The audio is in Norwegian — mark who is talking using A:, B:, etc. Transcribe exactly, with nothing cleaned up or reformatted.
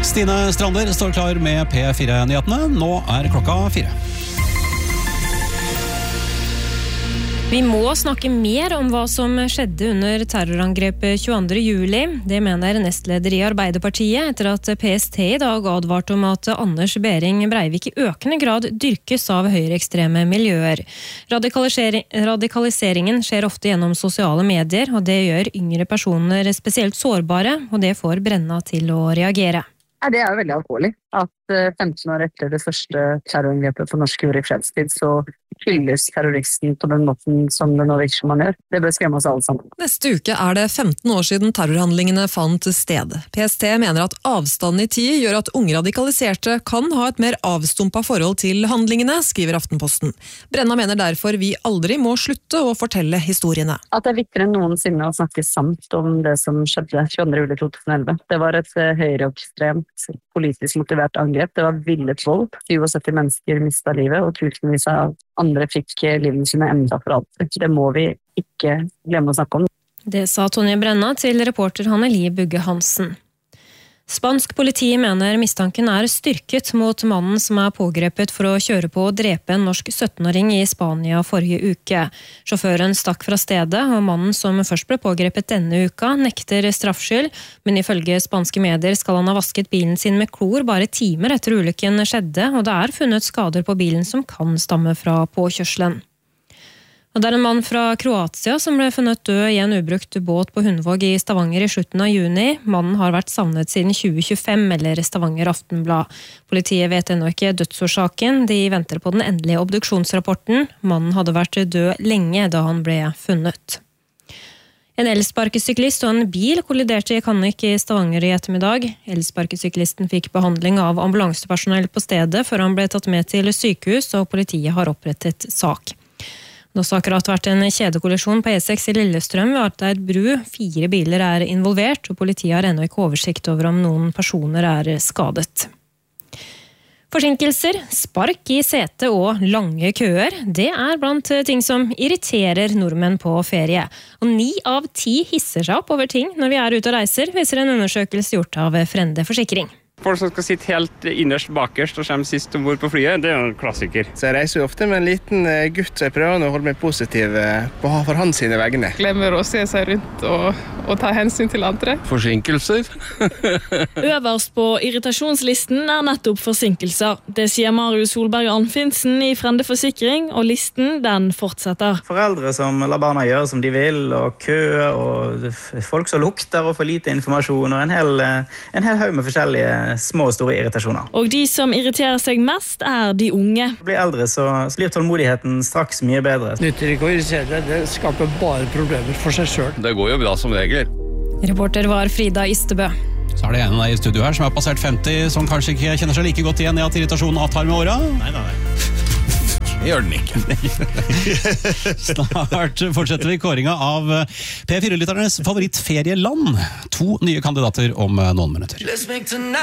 A: Stine Strander står klar med P fire-nyhetene. Nå er klokka fire.
B: Vi må snakke mer om hva som skjedde under terrorangrepet tjueandre juli. Det mener nestleder i Arbeiderpartiet etter at P S T i dag advarte om at Anders Behring Breivik i økende grad dyrkes av høyreekstreme miljøer. Radikalisering, radikaliseringen skjer ofte gjennom sosiale medier, og det gjør yngre personer spesielt sårbare, og det får Brenna til å reagere.
C: Ja, det er jo veldig alvorlig at femten år etter det første terrorangrepet for norsk jord i fredstid, så hylles terroristen på den måten som det nå virker som man gjør. Det bør skremme oss alle sammen.
D: Neste uke er det femten år siden terrorhandlingene fant sted. P S T mener at avstanden i tid gjør at unge radikaliserte kan ha et mer avstumpa forhold til handlingene, skriver Aftenposten. Brenna mener derfor vi aldri må slutte å fortelle historiene.
C: At det er viktigere enn noensinne å snakke sant om det som skjedde tjueandre juli to tusen og elleve. Det var et høyreekstremt politisk motivert angrep. Det var villet vold. syttisju mennesker mistet livet, og tusenvis av andre fikk livene sine enda for alt. Det må vi ikke glemme å snakke om.
B: Det sa Tonje Brenna til reporter Hanne-Li Bugge Hansen. Spansk politi mener mistanken er styrket mot mannen som er pågrepet for å kjøre på og drepe en norsk syttenåring i Spania forrige uke. Sjåføren stakk fra stedet, og mannen som først ble pågrepet denne uka nekter straffskyld, men ifølge spanske medier skal han ha vasket bilen sin med klor bare timer etter ulykken skjedde, og det er funnet skader på bilen som kan stamme fra påkjørselen. Og det er en mann fra Kroatia som ble funnet død i en ubrukt båt på Hundvåg i Stavanger i slutten av juni. Mannen har vært savnet siden tjue tjuefem, melder Stavanger Aftenblad. Politiet vet ennå ikke dødsårsaken. De venter på den endelige obduksjonsrapporten. Mannen hadde vært død lenge da han ble funnet. En elsparkesyklist og en bil kolliderte i Kannik i Stavanger i ettermiddag. Elsparkesyklisten fikk behandling av ambulansepersonell på stedet før han ble tatt med til sykehus, og politiet har opprettet sak. Det har akkurat vært en kjedekollisjon på E seks i Lillestrøm ved Arteid bru. Fire biler er involvert, og politiet har ennå ikke oversikt over om noen personer er skadet. Forsinkelser, spark i sete og lange køer, det er blant ting som irriterer nordmenn på ferie. Og ni av ti hisser seg opp over ting når vi er ute og reiser, viser en undersøkelse gjort av Frende Forsikring.
E: Folk som skal sitte helt innerst bakerst og kommer sist ombord på flyet, det er jo en klassiker.
F: Så jeg reiser jo ofte med en liten gutt, så jeg prøver å holde meg positiv på for hans sine vegne.
G: Glemmer å se seg rundt og, og ta hensyn til andre.
H: Forsinkelser.
I: Øverst på irritasjonslisten er nettopp forsinkelser. Det sier Marius Solberg Anfinsen i Frende Forsikring, og listen den fortsetter.
J: Foreldre som lar barna gjøre som de vil, og kø, og folk som lukter og for lite informasjon, og en hel, en hel haug med forskjellige små og store irritasjoner.
I: Og de som irriterer seg mest er de unge.
J: Når du blir eldre, så blir tålmodigheten straks mye bedre.
K: Nytter ikke å irritere deg, det skaper bare problemer for seg selv.
H: Det går jo bra som regel.
B: Reporter var Frida Istebø.
A: Så er det en av deg i studio her som er passert femti, som kanskje ikke kjenner seg like godt igjen i at irritasjonen avtar med åra.
H: Nei, nei, nei. Det gjør den ikke.
A: Snart fortsetter vi kåringa av P fire-lytternes favorittferieland. To nye kandidater om noen minutter.